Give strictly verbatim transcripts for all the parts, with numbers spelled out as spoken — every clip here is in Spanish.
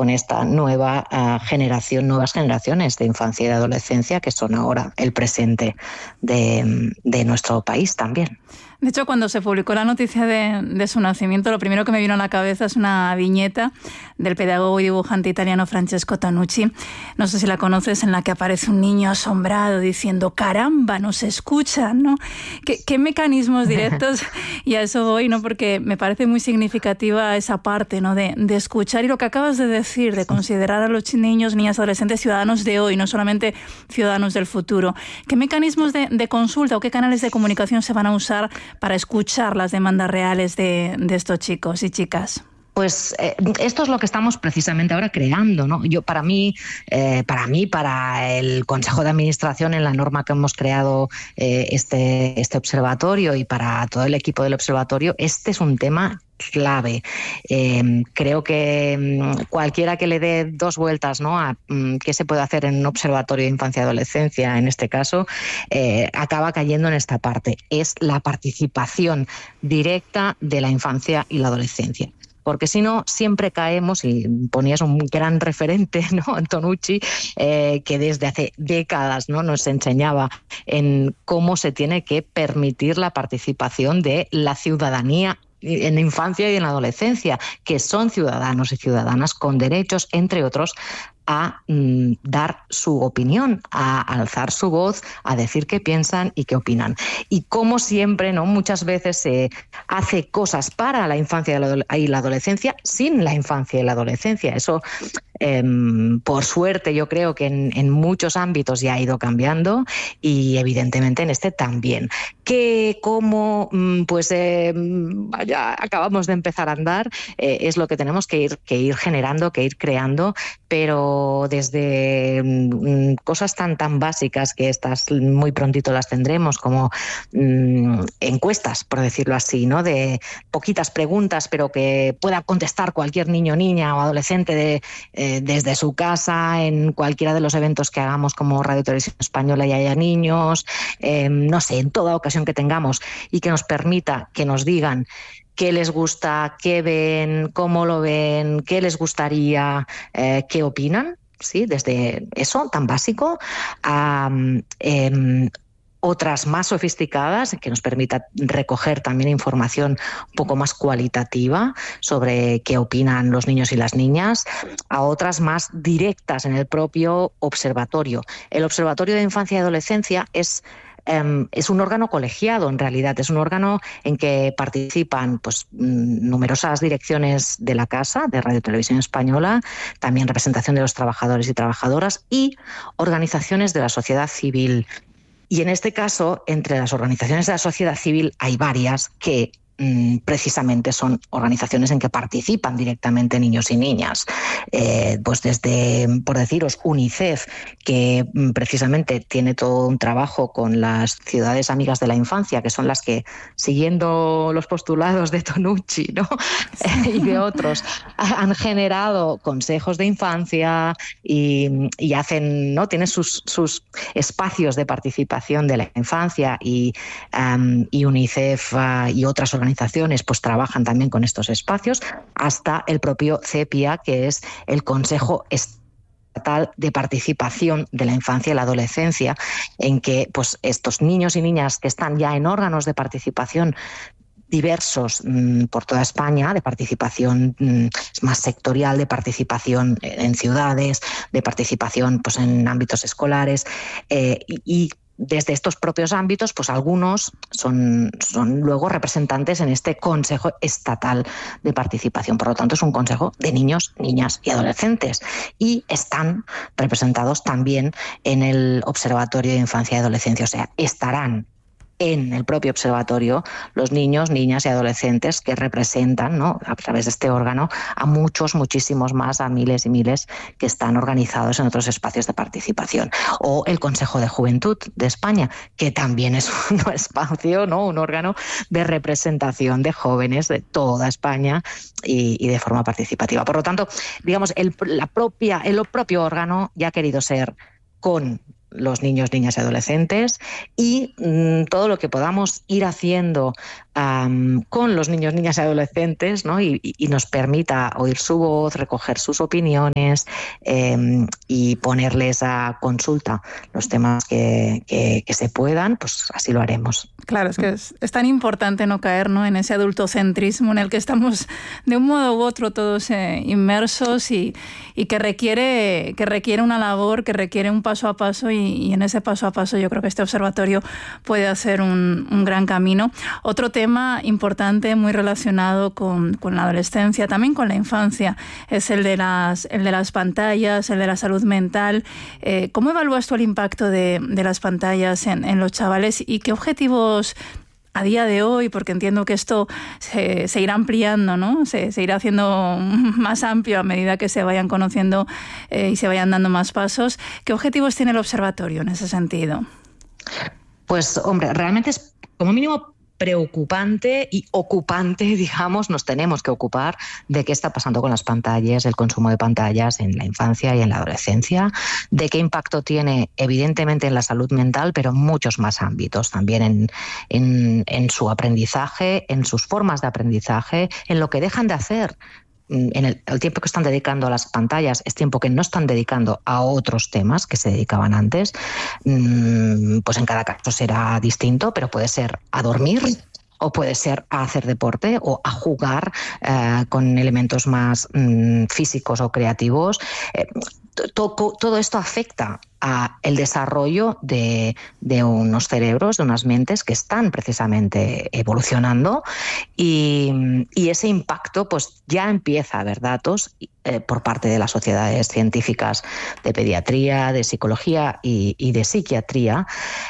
con esta nueva uh, generación, nuevas generaciones de infancia y de adolescencia que son ahora el presente de, de nuestro país también. De hecho, cuando se publicó la noticia de, de su nacimiento, lo primero que me vino a la cabeza es una viñeta del pedagogo y dibujante italiano Francesco Tonucci. No sé si la conoces, en la que aparece un niño asombrado diciendo «caramba, nos escuchan», ¿no? ¿Qué, qué mecanismos directos? Y a eso voy, ¿no? Porque me parece muy significativa esa parte, ¿no? De, de escuchar, y lo que acabas de decir, de considerar a los niños, niñas, adolescentes ciudadanos de hoy, no solamente ciudadanos del futuro. ¿Qué mecanismos de, de consulta o qué canales de comunicación se van a usar para escuchar las demandas reales de, de estos chicos y chicas? Pues eh, esto es lo que estamos precisamente ahora creando, ¿no? Yo para mí, eh, para mí, para el Consejo de Administración, en la norma que hemos creado eh, este, este observatorio, y para todo el equipo del observatorio, este es un tema clave. Eh, creo que cualquiera que le dé dos vueltas, ¿no?, a um, qué se puede hacer en un observatorio de infancia y adolescencia, en este caso, eh, acaba cayendo en esta parte. Es la participación directa de la infancia y la adolescencia. Porque si no, siempre caemos, y ponías un gran referente, ¿no?, Tonucci, eh, que desde hace décadas, ¿no?, nos enseñaba en cómo se tiene que permitir la participación de la ciudadanía en la infancia y en la adolescencia, que son ciudadanos y ciudadanas con derechos, entre otros, a mm, dar su opinión, a alzar su voz, a decir qué piensan y qué opinan. Y como siempre, ¿no?, muchas veces se hace cosas para la infancia y la adolescencia sin la infancia y la adolescencia. Eso, eh, por suerte, yo creo que en, en muchos ámbitos ya ha ido cambiando, y evidentemente en este también. Que como pues eh, vaya, acabamos de empezar a andar, eh, es lo que tenemos que ir, que ir generando, que ir creando, pero desde mm, cosas tan tan básicas, que estas muy prontito las tendremos, como mm, encuestas, por decirlo así, ¿no?, de poquitas preguntas, pero que pueda contestar cualquier niño, niña o adolescente de, eh, desde su casa, en cualquiera de los eventos que hagamos como Radio Televisión Española y haya niños, eh, no sé, en toda ocasión que tengamos, y que nos permita que nos digan qué les gusta, qué ven, cómo lo ven, qué les gustaría, eh, qué opinan, ¿sí? Desde eso tan básico a eh, otras más sofisticadas, que nos permita recoger también información un poco más cualitativa sobre qué opinan los niños y las niñas, a otras más directas en el propio observatorio. El Observatorio de Infancia y Adolescencia es Um, es un órgano colegiado, en realidad. Es un órgano en que participan pues, numerosas direcciones de la casa, de Radio Televisión Española, también representación de los trabajadores y trabajadoras, y organizaciones de la sociedad civil. Y en este caso, entre las organizaciones de la sociedad civil hay varias que precisamente son organizaciones en que participan directamente niños y niñas, eh, pues desde, por deciros, UNICEF, que precisamente tiene todo un trabajo con las ciudades amigas de la infancia, que son las que, siguiendo los postulados de Tonucci, ¿no?, sí. y de otros, han generado consejos de infancia y, y hacen, ¿no?, tienen sus, sus espacios de participación de la infancia, y, um, y UNICEF uh, y otras organizaciones organizaciones pues trabajan también con estos espacios, hasta el propio CEPIA, que es el Consejo Estatal de Participación de la Infancia y la Adolescencia, en que pues estos niños y niñas que están ya en órganos de participación diversos mmm, por toda España, de participación mmm, más sectorial, de participación en ciudades, de participación pues en ámbitos escolares, eh, y, y desde estos propios ámbitos, pues algunos son, son luego representantes en este Consejo Estatal de Participación. Por lo tanto, es un consejo de niños, niñas y adolescentes, y están representados también en el Observatorio de Infancia y Adolescencia. O sea, estarán en el propio observatorio los niños, niñas y adolescentes que representan, ¿no?, a través de este órgano, a muchos, muchísimos más, a miles y miles que están organizados en otros espacios de participación. O el Consejo de Juventud de España, que también es un espacio, ¿no?, un órgano de representación de jóvenes de toda España y, y de forma participativa. Por lo tanto, digamos, el, la propia, el propio órgano ya ha querido ser con los niños, niñas y adolescentes, y mmm, todo lo que podamos ir haciendo um, con los niños, niñas y adolescentes, ¿no? y, y nos permita oír su voz, recoger sus opiniones eh, y ponerles a consulta los temas que, que, que se puedan, pues así lo haremos. Claro, es que es, es tan importante no caer, ¿no?, en ese adultocentrismo en el que estamos de un modo u otro todos eh, inmersos y, y que requiere, que requiere una labor, que requiere un paso a paso y, y en ese paso a paso yo creo que este observatorio puede hacer un, un gran camino. Otro tema importante, muy relacionado con, con la adolescencia, también con la infancia, es el de las, el de las pantallas, el de la salud mental. Eh, ¿Cómo evalúas tú el impacto de, de las pantallas en, en los chavales y qué objetivos a día de hoy, porque entiendo que esto se, se irá ampliando, ¿no? Se, se irá haciendo más amplio a medida que se vayan conociendo eh, y se vayan dando más pasos? ¿Qué objetivos tiene el observatorio en ese sentido? Pues, hombre, realmente es como mínimo preocupante y ocupante, digamos, nos tenemos que ocupar de qué está pasando con las pantallas, el consumo de pantallas en la infancia y en la adolescencia, de qué impacto tiene evidentemente en la salud mental, pero en muchos más ámbitos, también en, en, en su aprendizaje, en sus formas de aprendizaje, en lo que dejan de hacer. En el, el tiempo que están dedicando a las pantallas es tiempo que no están dedicando a otros temas que se dedicaban antes. Pues en cada caso será distinto, pero puede ser a dormir o puede ser a hacer deporte o a jugar eh, con elementos más mm, físicos o creativos. Eh, todo, todo esto afecta a el desarrollo de, de unos cerebros, de unas mentes que están precisamente evolucionando y, y ese impacto pues ya empieza a haber datos eh, por parte de las sociedades científicas de pediatría, de psicología y, y de psiquiatría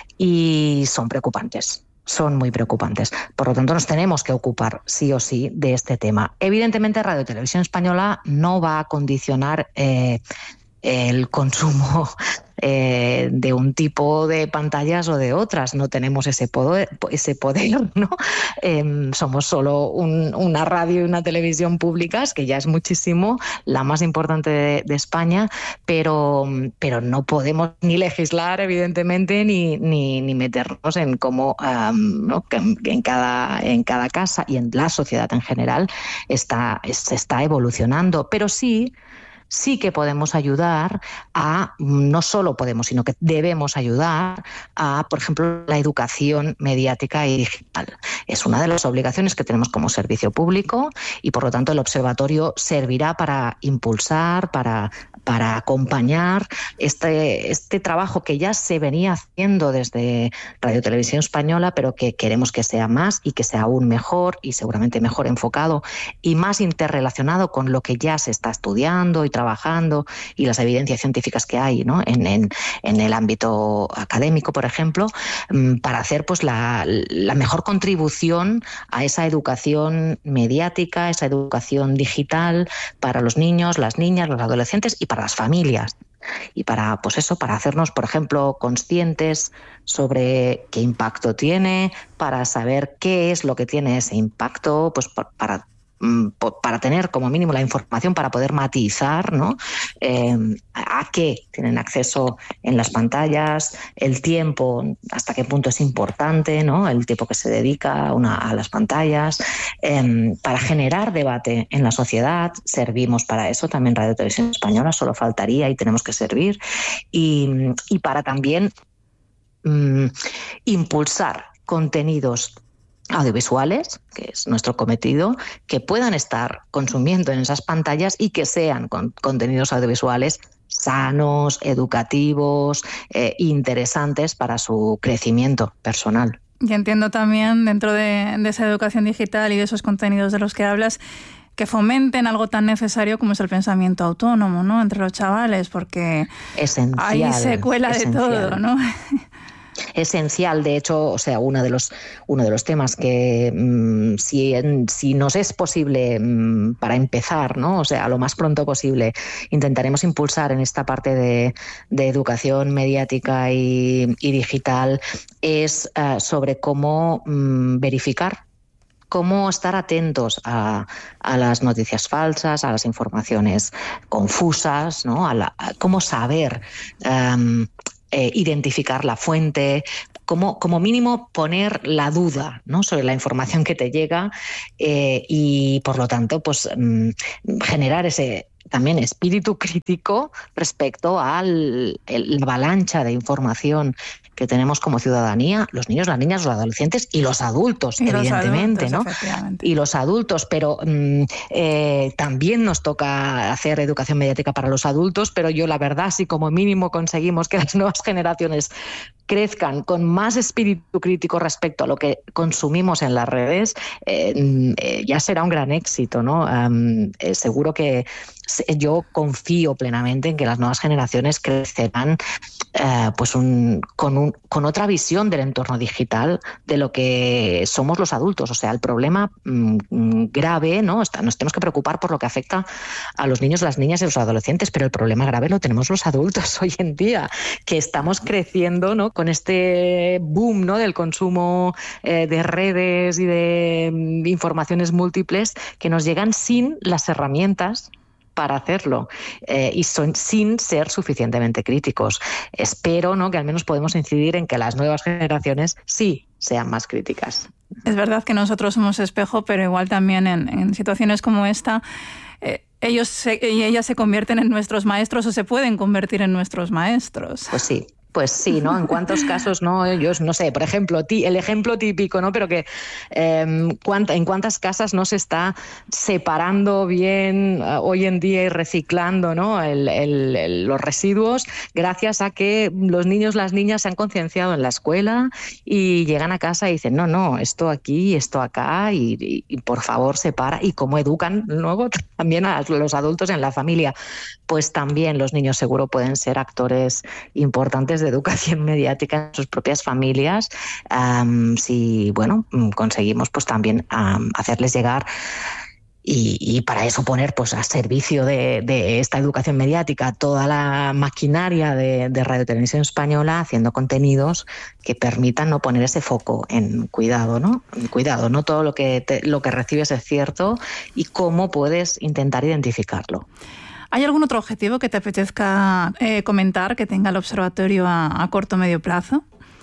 y son preocupantes. Son muy preocupantes. Por lo tanto, nos tenemos que ocupar sí o sí de este tema. Evidentemente, Radio Televisión Española no va a condicionar eh, el consumo eh, de un tipo de pantallas o de otras. No tenemos ese poder, ese poder, ¿no? Eh, somos solo un, una radio y una televisión públicas, que ya es muchísimo, la más importante de, de España, pero, pero no podemos ni legislar, evidentemente, ni, ni, ni meternos en cómo um, ¿no? que en, cada, en cada casa y en la sociedad en general está, se está evolucionando. Pero sí... sí que podemos ayudar a, no solo podemos, sino que debemos ayudar a, por ejemplo, la educación mediática y digital. Es una de las obligaciones que tenemos como servicio público y, por lo tanto, el observatorio servirá para impulsar, para, para acompañar este, este trabajo que ya se venía haciendo desde Radio Televisión Española, pero que queremos que sea más y que sea aún mejor y seguramente mejor enfocado y más interrelacionado con lo que ya se está estudiando y trabajando y las evidencias científicas que hay, ¿no? en, en, en el ámbito académico, por ejemplo, para hacer pues la, la mejor contribución a esa educación mediática, esa educación digital para los niños, las niñas, los adolescentes y para las familias. Y para, pues eso, para hacernos, por ejemplo, conscientes sobre qué impacto tiene, para saber qué es lo que tiene ese impacto, pues para para tener como mínimo la información para poder matizar, ¿no? Eh, a qué tienen acceso en las pantallas, el tiempo, hasta qué punto es importante, ¿no? El tiempo que se dedica una, a las pantallas, eh, para generar debate en la sociedad. Servimos para eso también Radio Televisión Española, solo faltaría y tenemos que servir, y, y para también mm, impulsar contenidos audiovisuales, que es nuestro cometido, que puedan estar consumiendo en esas pantallas y que sean con, contenidos audiovisuales sanos, educativos, eh, interesantes para su crecimiento personal. Y entiendo también, dentro de, de esa educación digital y de esos contenidos de los que hablas, que fomenten algo tan necesario como es el pensamiento autónomo, ¿no?, entre los chavales, porque esencial, ahí se cuela de esencial. todo, ¿no? Esencial, de hecho, o sea, uno de los uno de los temas que mmm, si, en, si nos es posible mmm, para empezar, ¿no? O sea, lo más pronto posible, intentaremos impulsar en esta parte de, de educación mediática y, y digital es uh, sobre cómo mmm, verificar, cómo estar atentos a, a las noticias falsas, a las informaciones confusas, ¿no? A, la, a cómo saber um, eh, identificar la fuente, como, como mínimo poner la duda, ¿no?, sobre la información que te llega eh, y por lo tanto pues mmm, generar ese también espíritu crítico respecto a la avalancha de información que tenemos como ciudadanía, los niños, las niñas, los adolescentes y los adultos, y evidentemente, los adultos, ¿no? Y los adultos, pero mmm, eh, también nos toca hacer educación mediática para los adultos, pero yo la verdad, si como mínimo conseguimos que las nuevas generaciones crezcan con más espíritu crítico respecto a lo que consumimos en las redes, eh, eh, ya será un gran éxito, ¿no? Um, eh, seguro que yo confío plenamente en que las nuevas generaciones crecerán eh, pues un, con, un, con otra visión del entorno digital de lo que somos los adultos. O sea, el problema mmm, grave, ¿no? Está, nos tenemos que preocupar por lo que afecta a los niños, las niñas y los adolescentes, pero el problema grave lo tenemos los adultos hoy en día, que estamos creciendo, ¿no?, con este boom, ¿no?, del consumo eh, de redes y de mm, informaciones múltiples que nos llegan sin las herramientas para hacerlo eh, y son, sin ser suficientemente críticos. Espero, ¿no?, que al menos podemos incidir en que las nuevas generaciones sí sean más críticas. Es verdad que nosotros somos espejo, pero igual también en, en situaciones como esta, eh, ellos se, y ellas se convierten en nuestros maestros o se pueden convertir en nuestros maestros. Pues sí. Pues sí, ¿no? En cuántos casos, ¿no? Yo no sé, por ejemplo, el ejemplo típico, ¿no? Pero que eh, en cuántas casas no se está separando bien uh, hoy en día y reciclando, ¿no?, el, el, el, los residuos gracias a que los niños, las niñas se han concienciado en la escuela y llegan a casa y dicen, no, no, esto aquí, esto acá y, y, y por favor separa. Y cómo educan luego también a los adultos en la familia. Pues también los niños seguro pueden ser actores importantes de educación mediática en sus propias familias, um, si bueno conseguimos pues también um, hacerles llegar y, y para eso poner pues a servicio de, de esta educación mediática toda la maquinaria de, de Radio Televisión Española, haciendo contenidos que permitan no poner ese foco en cuidado, ¿no? Cuidado, no todo lo que te, lo que recibes es cierto y cómo puedes intentar identificarlo. ¿Hay algún otro objetivo que te apetezca eh, comentar que tenga el observatorio a, a corto o medio plazo?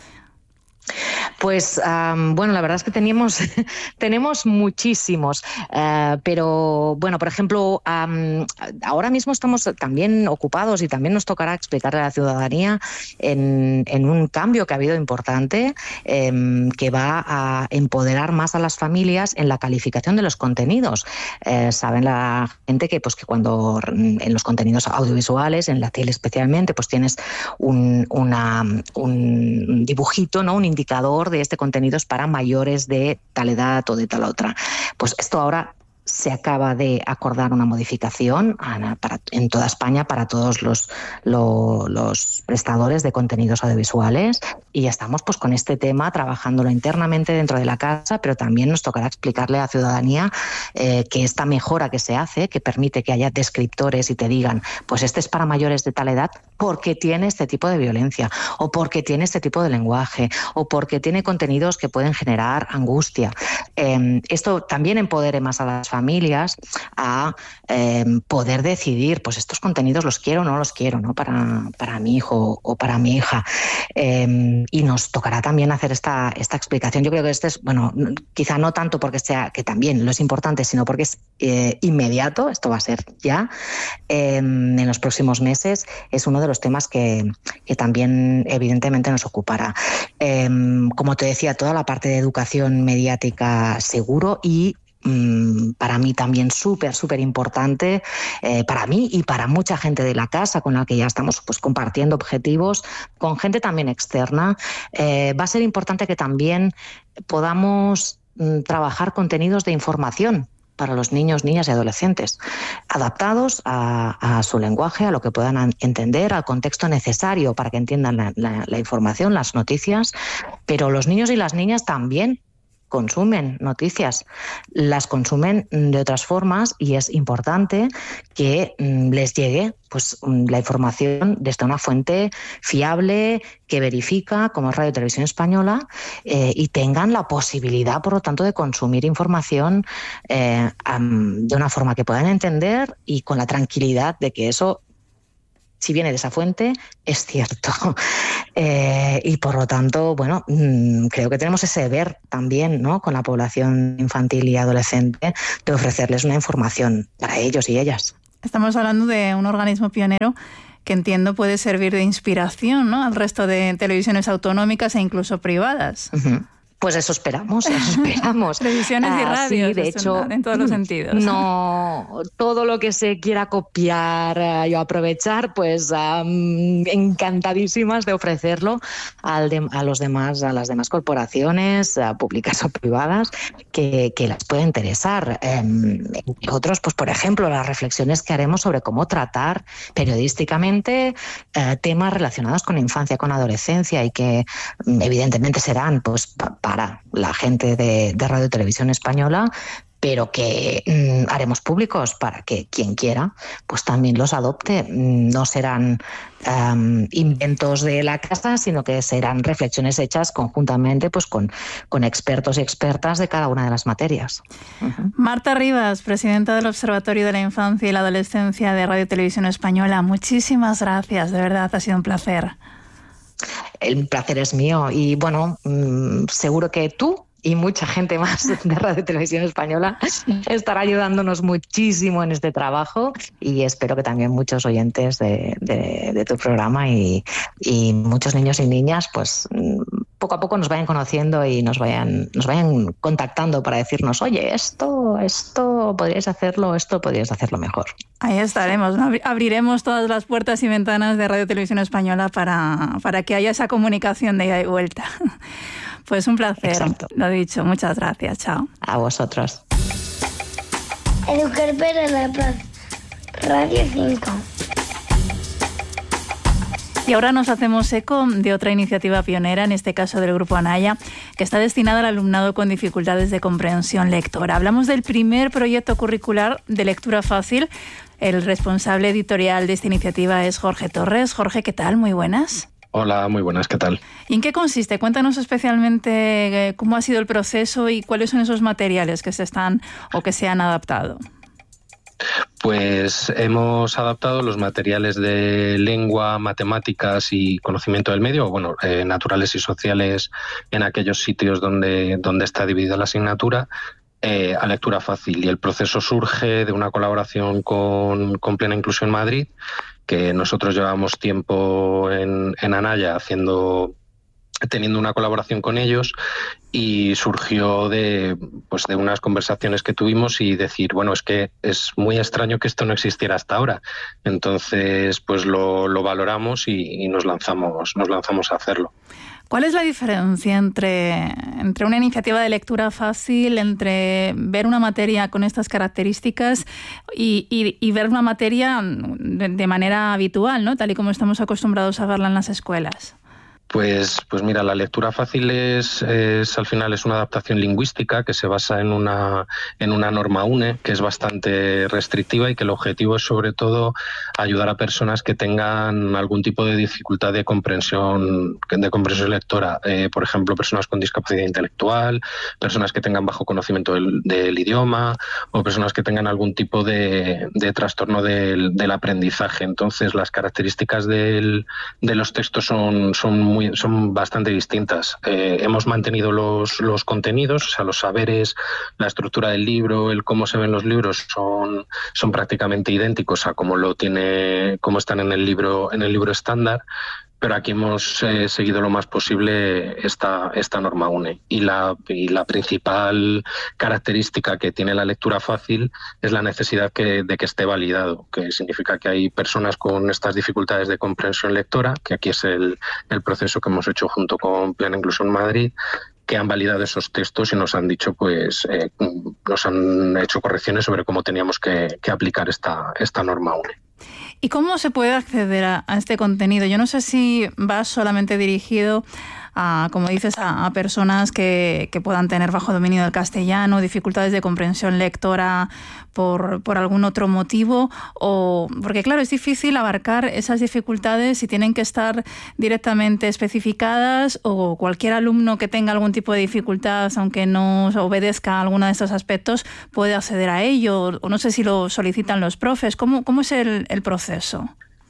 Pues um, bueno, la verdad es que teníamos, tenemos muchísimos, uh, pero bueno, por ejemplo, um, ahora mismo estamos también ocupados y también nos tocará explicarle a la ciudadanía en, en un cambio que ha habido importante, um, que va a empoderar más a las familias en la calificación de los contenidos. Uh, saben la gente que, pues, que cuando en los contenidos audiovisuales, en la tele especialmente, pues tienes un, una, un dibujito, ¿no?, un indicador de este contenido es para mayores de tal edad o de tal otra. Pues esto ahora se acaba de acordar una modificación para, en toda España para todos los, lo, los prestadores de contenidos audiovisuales y ya estamos pues con este tema trabajándolo internamente dentro de la casa, pero también nos tocará explicarle a la ciudadanía eh, que esta mejora que se hace, que permite que haya descriptores y te digan pues este es para mayores de tal edad porque tiene este tipo de violencia o porque tiene este tipo de lenguaje o porque tiene contenidos que pueden generar angustia. Eh, esto también empodere más a las familias a eh, poder decidir, pues estos contenidos los quiero o no los quiero, ¿no?, para, para mi hijo o para mi hija. Eh, y nos tocará también hacer esta, esta explicación. Yo creo que este es, bueno, quizá no tanto porque sea, que también lo es importante, sino porque es eh, inmediato, esto va a ser ya, eh, en los próximos meses, es uno de los temas que, que también evidentemente nos ocupará. Eh, como te decía, toda la parte de educación mediática seguro y para mí también súper, súper importante, eh, para mí y para mucha gente de la casa con la que ya estamos pues compartiendo objetivos, con gente también externa, eh, va a ser importante que también podamos mm, trabajar contenidos de información para los niños, niñas y adolescentes, adaptados a, a su lenguaje, a lo que puedan entender, al contexto necesario para que entiendan la, la, la información, las noticias, pero los niños y las niñas también consumen noticias, las consumen de otras formas y es importante que les llegue pues la información desde una fuente fiable que verifica, como es Radio Televisión Española, eh, y tengan la posibilidad, por lo tanto, de consumir información eh, um, de una forma que puedan entender y con la tranquilidad de que eso si viene de esa fuente, es cierto. Eh, y por lo tanto, bueno, mmm, creo que tenemos ese deber también, ¿no?, con la población infantil y adolescente, de ofrecerles una información para ellos y ellas. Estamos hablando de un organismo pionero que entiendo puede servir de inspiración, ¿no?, al resto de televisiones autonómicas e incluso privadas. Uh-huh. Pues eso esperamos, eso esperamos. Televisiones y radios, ah, sí, de hecho, en todos los sentidos. No, todo lo que se quiera copiar uh, y aprovechar, pues um, encantadísimas de ofrecerlo al de, a los demás, a las demás corporaciones, uh, públicas o privadas, que, que las pueda interesar. Um, entre otros, pues por ejemplo, las reflexiones que haremos sobre cómo tratar periodísticamente uh, temas relacionados con la infancia, con adolescencia, y que um, evidentemente serán, pues, pa- para la gente de, de Radio Televisión Española, pero que mmm, haremos públicos para que quien quiera pues también los adopte. No serán um, inventos de la casa, sino que serán reflexiones hechas conjuntamente pues con, con expertos y expertas de cada una de las materias. Uh-huh. Marta Rivas, presidenta del Observatorio de la Infancia y la Adolescencia de Radio Televisión Española, muchísimas gracias, de verdad ha sido un placer. El placer es mío y bueno, mmm, seguro que tú y mucha gente más de Radio Televisión Española estará ayudándonos muchísimo en este trabajo, y espero que también muchos oyentes de, de, de tu programa y, y muchos niños y niñas pues poco a poco nos vayan conociendo y nos vayan, nos vayan contactando para decirnos, oye, esto, esto podríais hacerlo, esto podríais hacerlo mejor. Ahí estaremos, ¿no? Abriremos todas las puertas y ventanas de Radio Televisión Española para, para que haya esa comunicación de ida y vuelta. Pues un placer. Exacto. Lo dicho, muchas gracias, chao. A vosotros. Educar para la paz, Radio cinco. Y ahora nos hacemos eco de otra iniciativa pionera, en este caso del Grupo Anaya, que está destinada al alumnado con dificultades de comprensión lectora. Hablamos del primer proyecto curricular de lectura fácil. El responsable editorial de esta iniciativa es Jorge Torres. Jorge, ¿qué tal? Muy buenas. Hola, muy buenas, ¿qué tal? ¿Y en qué consiste? Cuéntanos especialmente cómo ha sido el proceso y cuáles son esos materiales que se están o que se han adaptado. Pues hemos adaptado los materiales de lengua, matemáticas y conocimiento del medio, bueno, eh, naturales y sociales en aquellos sitios donde, donde está dividida la asignatura, eh, a lectura fácil. Y el proceso surge de una colaboración con, con Plena Inclusión Madrid, que nosotros llevamos tiempo en, en Anaya haciendo, teniendo una colaboración con ellos, y surgió de, pues de unas conversaciones que tuvimos y decir, bueno, es que es muy extraño que esto no existiera hasta ahora. Entonces, pues lo, lo valoramos y, y nos lanzamos, nos lanzamos a hacerlo. ¿Cuál es la diferencia entre, entre una iniciativa de lectura fácil, entre ver una materia con estas características y, y, y ver una materia de, de manera habitual, ¿no?, tal y como estamos acostumbrados a verla en las escuelas? Pues, pues mira, la lectura fácil es, es al final es una adaptación lingüística que se basa en una, en una norma UNE que es bastante restrictiva y que el objetivo es sobre todo ayudar a personas que tengan algún tipo de dificultad de comprensión, de comprensión lectora. Eh, por ejemplo, personas con discapacidad intelectual, personas que tengan bajo conocimiento del, del idioma o personas que tengan algún tipo de, de trastorno del, del aprendizaje. Entonces, las características del, de los textos son, son muy son bastante distintas. Eh, hemos mantenido los, los contenidos, o sea, los saberes, la estructura del libro, el cómo se ven los libros son, son prácticamente idénticos a cómo lo tiene, cómo están en el libro, en el libro estándar. Pero aquí hemos eh, seguido lo más posible esta, esta norma UNE. Y la, y la principal característica que tiene la lectura fácil es la necesidad que, de que esté validado, que significa que hay personas con estas dificultades de comprensión lectora, que aquí es el, el proceso que hemos hecho junto con Plena Inclusión Madrid, que han validado esos textos y nos han dicho, pues, eh, nos han hecho correcciones sobre cómo teníamos que, que aplicar esta, esta norma UNE. ¿Y cómo se puede acceder a, a este contenido? Yo no sé si va solamente dirigido a, como dices, a, a personas que, que puedan tener bajo dominio del castellano, dificultades de comprensión lectora por, por algún otro motivo, o porque claro, es difícil abarcar esas dificultades si tienen que estar directamente especificadas, o cualquier alumno que tenga algún tipo de dificultad, aunque no obedezca a alguno de estos aspectos, puede acceder a ello, o no sé si lo solicitan los profes. ¿Cómo, cómo es el, el proceso?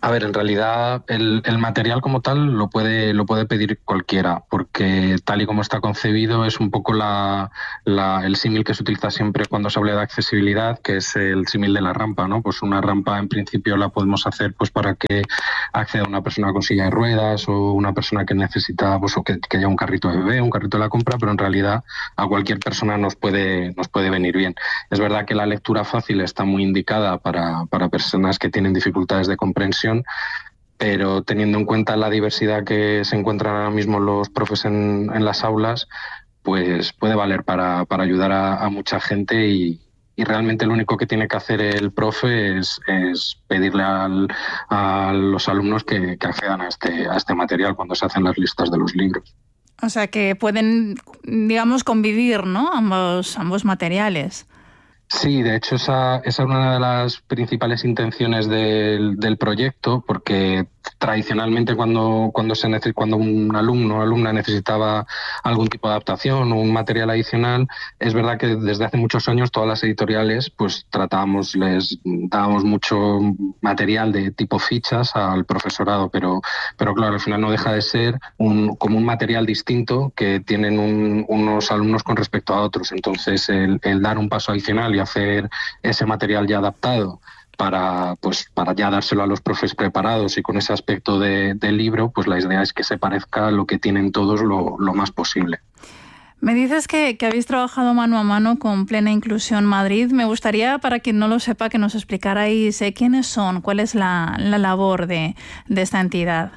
A ver, en realidad el, el material como tal lo puede, lo puede pedir cualquiera, porque tal y como está concebido es un poco la, la, el símil que se utiliza siempre cuando se habla de accesibilidad, que es el símil de la rampa, ¿no? Pues una rampa en principio la podemos hacer pues para que acceda una persona con silla de ruedas o una persona que necesita, pues o que, que haya un carrito de bebé, un carrito de la compra, pero en realidad a cualquier persona nos puede, nos puede venir bien. Es verdad que la lectura fácil está muy indicada para, para personas que tienen dificultades de comprensión, pero teniendo en cuenta la diversidad que se encuentran ahora mismo los profes en, en las aulas, pues puede valer para, para ayudar a, a mucha gente y, y realmente lo único que tiene que hacer el profe es, es pedirle al, a los alumnos que, que accedan a este, a este material cuando se hacen las listas de los libros. O sea, que pueden, digamos, convivir, ¿no? Ambos, ambos materiales. Sí, de hecho esa, esa es una de las principales intenciones del, del proyecto, porque tradicionalmente cuando, cuando, se neces- cuando un alumno o alumna necesitaba algún tipo de adaptación o un material adicional, es verdad que desde hace muchos años todas las editoriales pues tratábamos, les dábamos mucho material de tipo fichas al profesorado, pero, pero claro, al final no deja de ser un, como un material distinto que tienen un, unos alumnos con respecto a otros. Entonces el, el dar un paso adicional y hacer ese material ya adaptado para pues para ya dárselo a los profes preparados y con ese aspecto de, de libro, pues la idea es que se parezca a lo que tienen todos lo, lo más posible. Me dices que, que habéis trabajado mano a mano con Plena Inclusión Madrid. Me gustaría, para quien no lo sepa, que nos explicarais eh, quiénes son, cuál es la, la labor de, de esta entidad.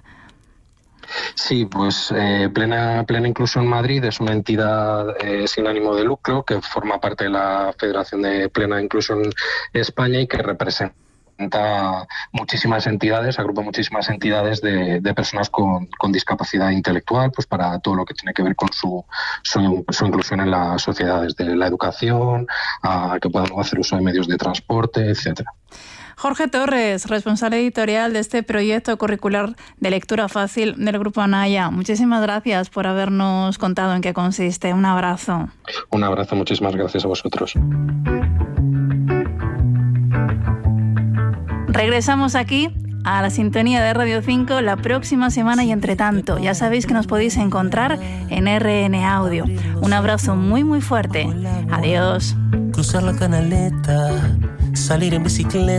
Sí, pues eh, Plena, Plena Inclusión Madrid es una entidad eh, sin ánimo de lucro que forma parte de la Federación de Plena Inclusión España y que representa muchísimas entidades, agrupa muchísimas entidades de, de personas con, con discapacidad intelectual, pues para todo lo que tiene que ver con su, su, su inclusión en la sociedad, desde la educación, a que puedan hacer uso de medios de transporte, etcétera. Jorge Torres, responsable editorial de este proyecto curricular de lectura fácil del Grupo Anaya. Muchísimas gracias por habernos contado en qué consiste. Un abrazo. Un abrazo, muchísimas gracias a vosotros. Regresamos aquí a la sintonía de Radio cinco la próxima semana y entre tanto, ya sabéis que nos podéis encontrar en R N Audio. Un abrazo muy muy fuerte. Adiós. Cruzar la canaleta, salir en bicicleta.